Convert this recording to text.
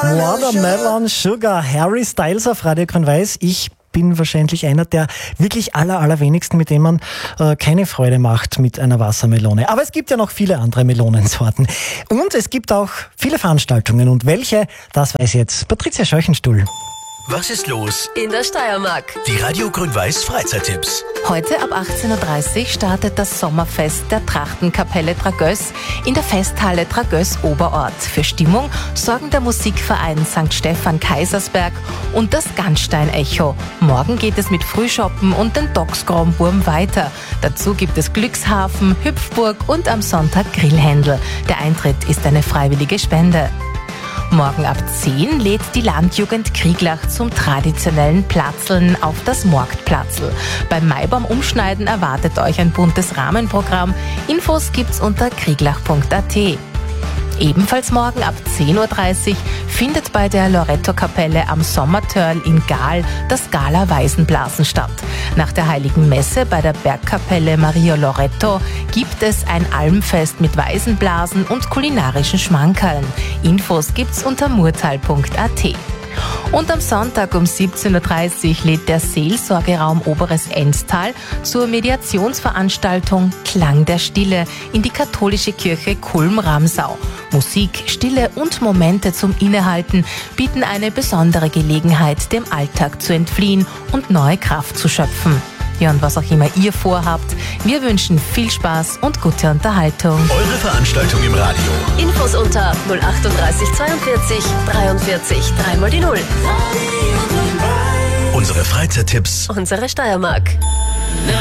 Watermelon Sugar, Harry Styles auf Radio Grün-Weiß. Ich bin wahrscheinlich einer der wirklich allerwenigsten, mit denen man keine Freude macht mit einer Wassermelone. Aber es gibt ja noch viele andere Melonensorten. Und es gibt auch viele Veranstaltungen. Und welche, das weiß jetzt Patricia Scheuchenstuhl. Was ist los in der Steiermark? Die Radio Grün-Weiß Freizeittipps. Heute ab 18.30 Uhr startet das Sommerfest der Trachtenkapelle Tragöss in der Festhalle Tragöss Oberort. Für Stimmung sorgen der Musikverein St. Stephan Kaisersberg und das Ganstein-Echo. Morgen geht es mit Frühschoppen und den Dogsgromburm weiter. Dazu gibt es Glückshafen, Hüpfburg und am Sonntag Grillhändel. Der Eintritt ist eine freiwillige Spende. Morgen ab 10 lädt die Landjugend Krieglach zum traditionellen Platzeln auf das Marktplatzl. Beim Maibaum-Umschneiden erwartet euch ein buntes Rahmenprogramm. Infos gibt's unter krieglach.at. Ebenfalls morgen ab 10.30 Uhr findet bei der Loretto-Kapelle am Sommertörl in Gaal das Gala Waisenblasen statt. Nach der Heiligen Messe bei der Bergkapelle Maria Loretto gibt es ein Almfest mit Waisenblasen und kulinarischen Schmankerln. Infos gibt's unter murtal.at. Und am Sonntag um 17.30 Uhr lädt der Seelsorgeraum Oberes Enstal zur Mediationsveranstaltung Klang der Stille in die katholische Kirche Kulm-Ramsau. Musik, Stille und Momente zum Innehalten bieten eine besondere Gelegenheit, dem Alltag zu entfliehen und neue Kraft zu schöpfen. Ja, und was auch immer ihr vorhabt, wir wünschen viel Spaß und gute Unterhaltung. Eure Veranstaltung im Radio. Infos unter 038 42 43 3 die 0. Unsere Freizeittipps. Unsere Steiermark.